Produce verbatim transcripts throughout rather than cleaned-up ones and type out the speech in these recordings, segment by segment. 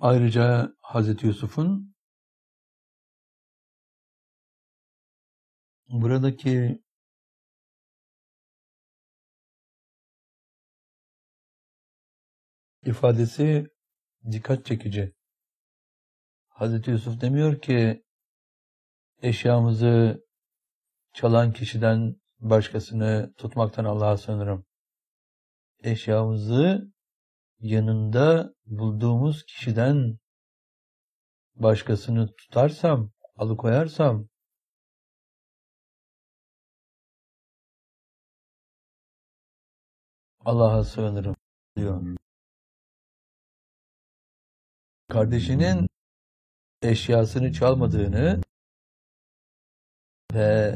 Ayrıca Hazreti Yusuf'un buradaki ifadesi dikkat çekici. Hazreti Yusuf demiyor ki eşyamızı çalan kişiden başkasını tutmaktan Allah'a sığınırım. Eşyamızı yanında bulduğumuz kişiden başkasını tutarsam, alıkoyarsam Allah'a sığınırım diyor. Kardeşinin eşyasını çalmadığını ve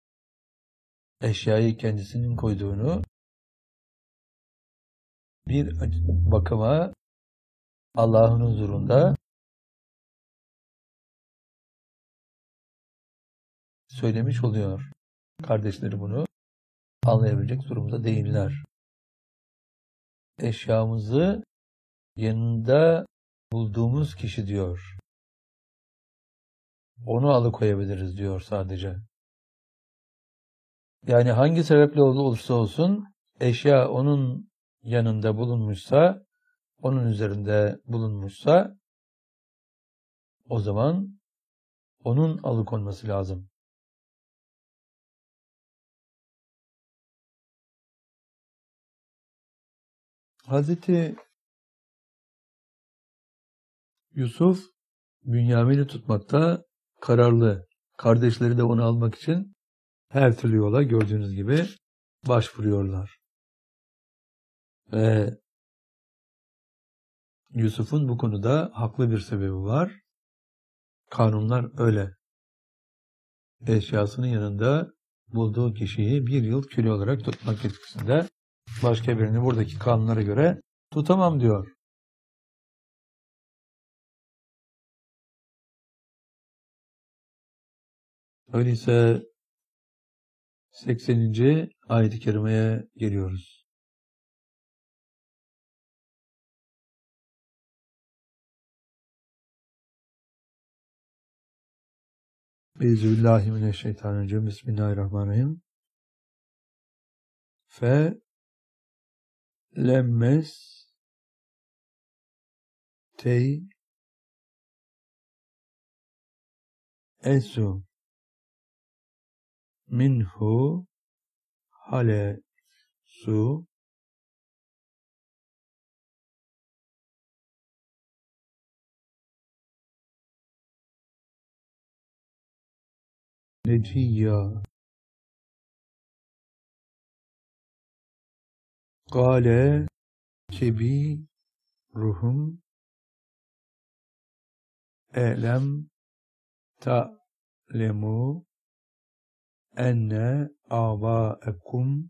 eşyayı kendisinin koyduğunu bir bakıma Allah'ın huzurunda söylemiş oluyor. Kardeşleri bunu anlayabilecek durumda değiller. Eşyamızı yanında bulduğumuz kişi diyor. Onu alıkoyabiliriz diyor sadece. Yani hangi sebeple olursa olsun eşya onun yanında bulunmuşsa, onun üzerinde bulunmuşsa o zaman onun alıkonması lazım. Hazreti Yusuf Bünyamin'i tutmakta kararlı. Kardeşleri de onu almak için her türlü yola gördüğünüz gibi başvuruyorlar. Ve Yusuf'un bu konuda haklı bir sebebi var. Kanunlar öyle. Eşyasının yanında bulduğu kişiyi bir yıl köle olarak tutmak yetkisinde, başka birini buradaki kanunlara göre tutamam diyor. Öyleyse sekseninci ayet-i kerimeye geliyoruz. Euzubillahimineşşeytanirracim. Bismillahirrahmanirrahim. Fe lemmes tey esu minhu hale su neciyya kâle kebiruhum elem ta'lemu enne âbâekum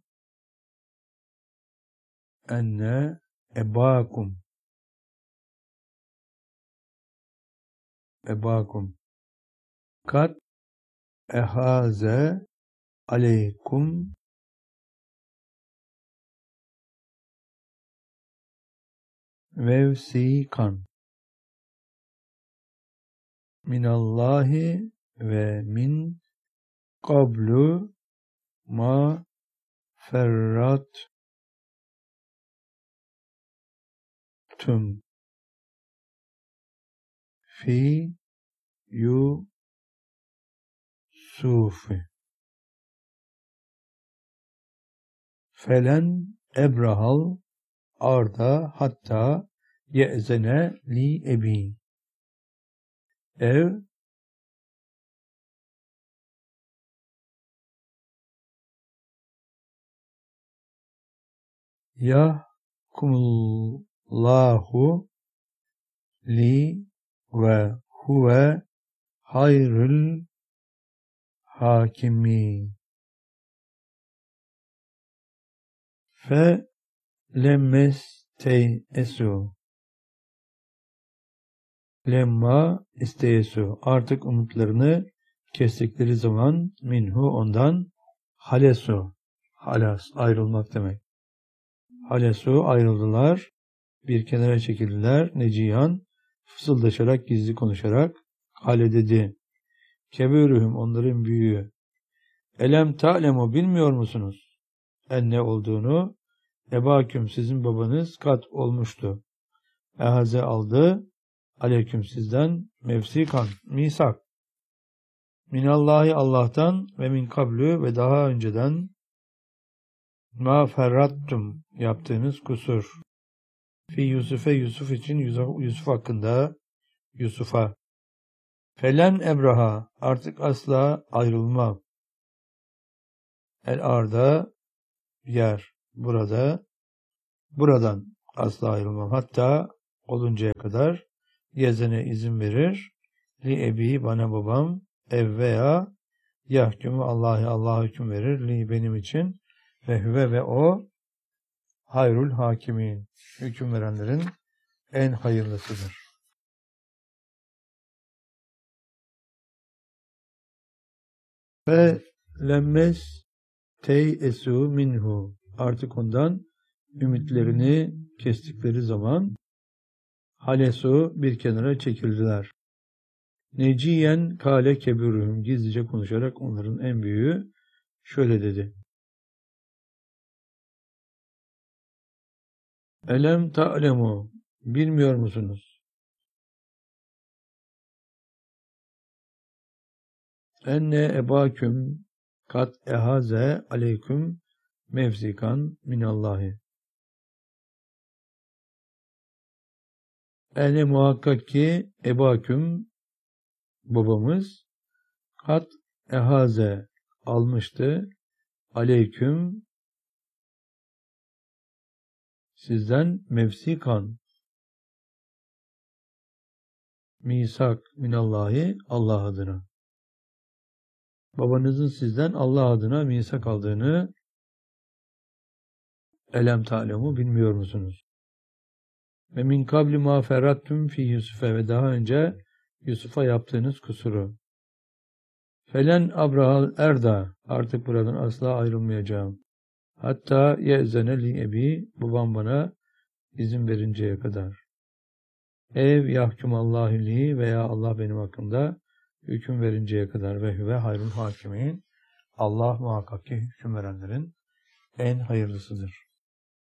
enne ebâkum ebâkum kat ehâze aleykum vevsikan minallahi ve min qablu ma ferrattum fi Yusufi felen ebrahal arda hatta ye'zene li ebi ev yahkumullahu li ve huve hayrul hakimi fe lemmesteysu lemma isteyesu artık umutlarını kestikleri zaman minhu ondan halesu halas ayrılmak demek. Halesu ayrıldılar, bir kenara çekildiler, neciyan fısıldaşarak, gizli konuşarak hale dedi. Kebirühüm, onların büyüğü. Elem ta'lemu, bilmiyor musunuz? En ne olduğunu? Ebaküm, sizin babanız kat olmuştu. Ehaze aldı. Aleyküm, sizden mevsikan, misak. Minallahi, Allah'tan, ve min kablü, ve daha önceden ma ferrattum, yaptığınız kusur. Fi Yusuf'e, Yusuf için, Yusuf hakkında, Yusuf'a. Felen ebraha, artık asla ayrılmam. El arda, yer, burada, buradan asla ayrılmam. Hatta oluncaya kadar yezene izin verir. Li ebi, bana babam, ev veya yahkumu, Allah'ı Allah hüküm verir. Li, benim için, ve hüve, ve o hayrul hakimin, hüküm verenlerin en hayırlısıdır. Ve lemmes tey esu minhu, artık ondan ümitlerini kestikleri zaman halesu, bir kenara çekildiler. Neciyen kale kebirühüm, gizlice konuşarak onların en büyüğü şöyle dedi. Elem ta'lemu, bilmiyor musunuz? Enne ebaküm kat ehaze aleyküm mevzikan minallahi. Ene muhakkak ki ebaküm, babamız, kat ehaze almıştı, aleyküm, sizden mevsikan, misak minallahi, Allah adına. Babanızın sizden Allah adına misak aldığını elem ta'lemu, bilmiyor musunuz? Ve min kabli ma ferrattüm fi Yusuf'e, ve daha önce Yusuf'a yaptığınız kusuru. Felen abrahal erda, artık buradan asla ayrılmayacağım. Hatta ye'zene li ebi, babam bana izin verinceye kadar. Ev yahkum Allahü li, veya Allah benim hakkımda hüküm verinceye kadar. Ve hüve hayrul hakimin, Allah muhakkak ki hüküm verenlerin en hayırlısıdır.